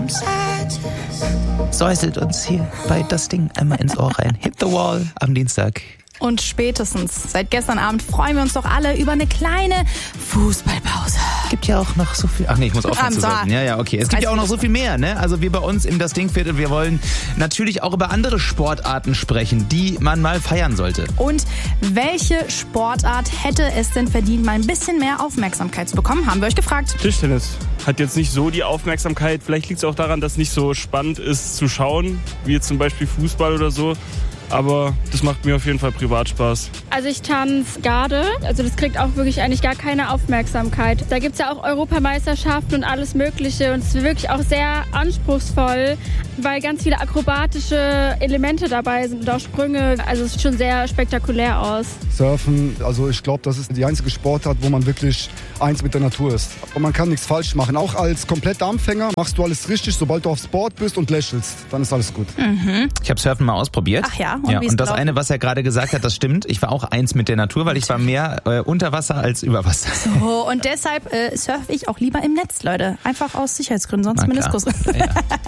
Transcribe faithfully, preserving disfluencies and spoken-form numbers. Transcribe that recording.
säuselt uns hier bei Das Ding einmal ins Ohr rein. Hit the Wall am Dienstag. Und spätestens seit gestern Abend freuen wir uns doch alle über eine kleine Fußballpause. Es gibt ja auch noch so viel... Ach nee, ich muss aufhören zu sagen. Ja, ja, okay. Es gibt ja auch noch so viel mehr, ne? Also wir bei uns im Das Ding-Viertel, wir wollen natürlich auch über andere Sportarten sprechen, die man mal feiern sollte. Und welche Sportart hätte es denn verdient, mal ein bisschen mehr Aufmerksamkeit zu bekommen? Haben wir euch gefragt. Tischtennis hat jetzt nicht so die Aufmerksamkeit. Vielleicht liegt es auch daran, dass es nicht so spannend ist zu schauen, wie jetzt zum Beispiel Fußball oder so. Aber das macht mir auf jeden Fall privat Spaß. Also ich tanze Garde, also das kriegt auch wirklich eigentlich gar keine Aufmerksamkeit. Da gibt es ja auch Europameisterschaften und alles Mögliche und es ist wirklich auch sehr anspruchsvoll, weil ganz viele akrobatische Elemente dabei sind und auch Sprünge. Also es sieht schon sehr spektakulär aus. Surfen, also ich glaube, das ist die einzige Sportart, wo man wirklich eins mit der Natur ist. Und man kann nichts falsch machen. Auch als kompletter Anfänger machst du alles richtig, sobald du aufs Board bist und lächelst, dann ist alles gut. Mhm. Ich habe Surfen mal ausprobiert. Ach ja? Und, ja, und das gelaufen? eine, was er gerade gesagt hat, das stimmt. Ich war auch eins mit der Natur, weil ich war mehr äh, unter Wasser als über Wasser. So, und deshalb äh, surfe ich auch lieber im Netz, Leute. Einfach aus Sicherheitsgründen, sonst Meniskus. Ja, ja.